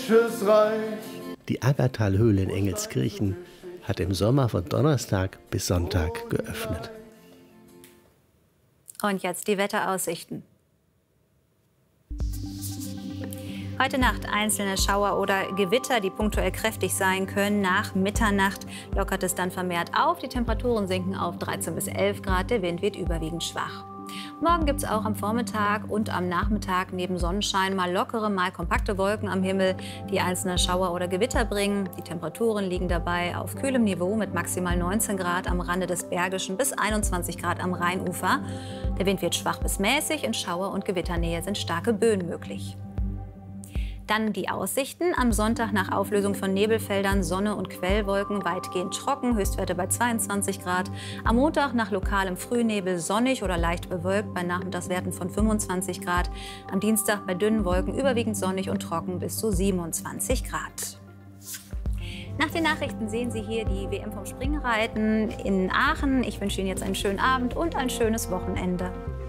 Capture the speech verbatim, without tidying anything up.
Reich. Die Aggertalhöhle in Engelskirchen hat im Sommer von Donnerstag bis Sonntag geöffnet. Und jetzt die Wetteraussichten. Heute Nacht einzelne Schauer oder Gewitter, die punktuell kräftig sein können. Nach Mitternacht lockert es dann vermehrt auf. Die Temperaturen sinken auf dreizehn bis elf Grad. Der Wind wird überwiegend schwach. Morgen gibt es auch am Vormittag und am Nachmittag neben Sonnenschein mal lockere, mal kompakte Wolken am Himmel, die einzelne Schauer oder Gewitter bringen. Die Temperaturen liegen dabei auf kühlem Niveau mit maximal neunzehn Grad am Rande des Bergischen bis einundzwanzig Grad am Rheinufer. Der Wind wird schwach bis mäßig, in Schauer- und Gewitternähe sind starke Böen möglich. Dann die Aussichten. Am Sonntag nach Auflösung von Nebelfeldern, Sonne und Quellwolken weitgehend trocken, Höchstwerte bei zweiundzwanzig Grad. Am Montag nach lokalem Frühnebel sonnig oder leicht bewölkt bei Nachmittagswerten von fünfundzwanzig Grad. Am Dienstag bei dünnen Wolken überwiegend sonnig und trocken bis zu siebenundzwanzig Grad. Nach den Nachrichten sehen Sie hier die W M vom Springreiten in Aachen. Ich wünsche Ihnen jetzt einen schönen Abend und ein schönes Wochenende.